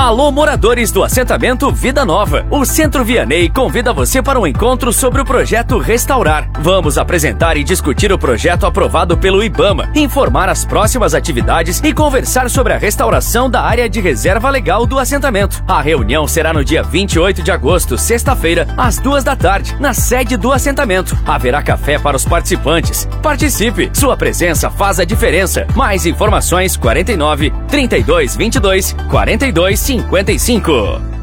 Alô, moradores do assentamento Vida Nova. O Centro Vianney convida você para um encontro sobre o projeto Restaurar. Vamos apresentar e discutir o projeto aprovado pelo IBAMA, informar as próximas atividades e conversar sobre a restauração da área de reserva legal do assentamento. A reunião será no dia 28 de agosto, sexta-feira, às 14h, na sede do assentamento. Haverá café para os participantes. Participe! Sua presença faz a diferença. Mais informações 49 32 22 42 55.